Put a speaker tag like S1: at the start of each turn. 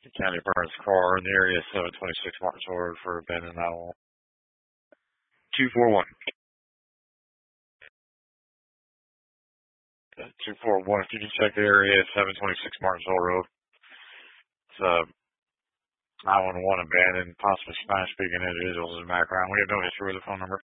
S1: The county burns car in the area 726 Martinsville Road for abandoned 241. 241. If you can check the area 726 Martinsville Road. It's 911 abandoned, possibly Spanish speaking individuals in the background. We have no history with the phone number.